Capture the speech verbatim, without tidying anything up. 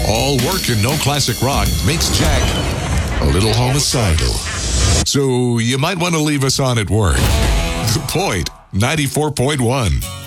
All work and no classic rock makes Jack a little homicidal. So you might want to leave us on at work. The Point, ninety-four point one.